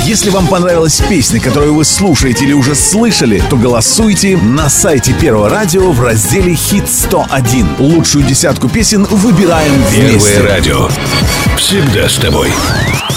Если вам понравилась песня, которую вы слушаете или уже слышали, то голосуйте на сайте Первого радио в разделе «Хит 101». Лучшую десятку песен выбираем вместе. Первое радио. Всегда с тобой.